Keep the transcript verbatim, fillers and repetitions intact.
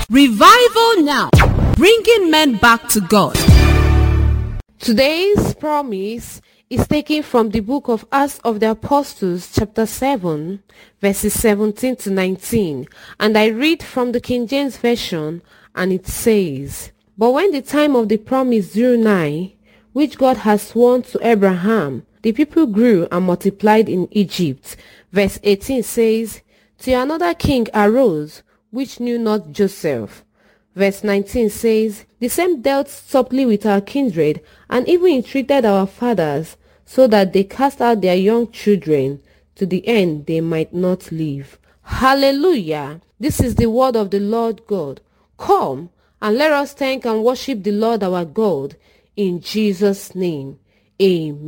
Revival now, bringing men back to God. Today's promise is taken from the book of Acts of the Apostles, chapter seven, verses seventeen to nineteen, and I read from the King James Version, and it says, "But when the time of the promise drew nigh, which God has sworn to Abraham, the people grew and multiplied in Egypt." Verse eighteen says, "Till another king arose, which knew not Joseph." Verse nineteen says, "The same dealt softly with our kindred, and even entreated our fathers, so that they cast out their young children, to the end they might not live." Hallelujah! This is the word of the Lord God. Come, and let us thank and worship the Lord our God, in Jesus' name. Amen.